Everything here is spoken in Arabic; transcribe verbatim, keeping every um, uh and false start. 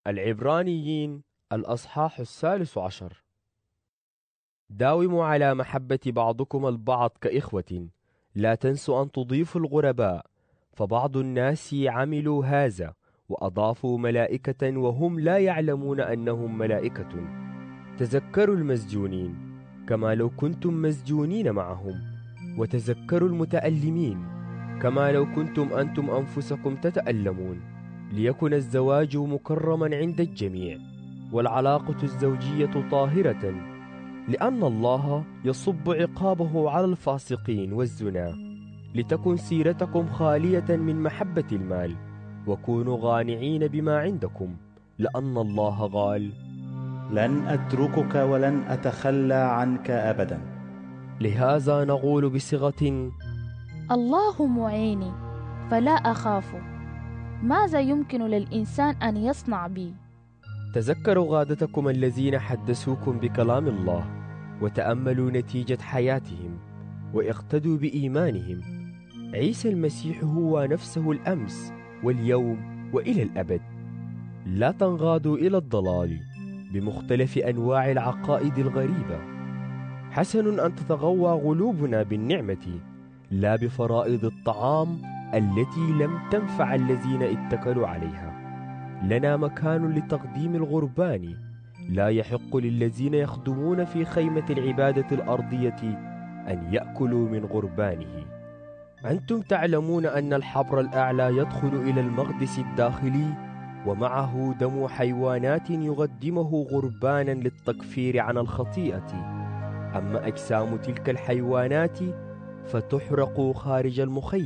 العبرانيين الأصحاح الثالث عشر. داوموا على محبة بعضكم البعض كإخوة، لا تنسوا أن تضيفوا الغرباء، فبعض الناس عملوا هذا وأضافوا ملائكة وهم لا يعلمون أنهم ملائكة. تذكروا المسجونين كما لو كنتم مسجونين معهم، وتذكروا المتألمين كما لو كنتم أنتم أنفسكم تتألمون، ليكن الزواج مكرما عند الجميع والعلاقة الزوجية طاهرة، لأن الله يصب عقابه على الفاسقين والزنا. لتكن سيرتكم خالية من محبة المال، وكونوا غانعين بما عندكم، لأن الله قال: لن أتركك ولن أتخلى عنك أبدا. لهذا نقول بصيغة: الله معيني فلا أخاف، ماذا يمكن للإنسان أن يصنع بي؟ تذكروا غادتكم الذين حدثوكم بكلام الله، وتأملوا نتيجة حياتهم واقتدوا بإيمانهم. عيسى المسيح هو نفسه الأمس واليوم وإلى الأبد. لا تنغادوا إلى الضلال بمختلف أنواع العقائد الغريبة. حسن أن تتغوى قلوبنا بالنعمة، لا بفرائض الطعام التي لم تنفع الذين اتكلوا عليها. لنا مكان لتقديم الغربان، لا يحق للذين يخدمون في خيمة العبادة الأرضية أن يأكلوا من غربانه. أنتم تعلمون أن الحبر الأعلى يدخل إلى المقدس الداخلي ومعه دم حيوانات يقدمه غربانا للتكفير عن الخطيئة، أما أجسام تلك الحيوانات فتحرق خارج المخيم.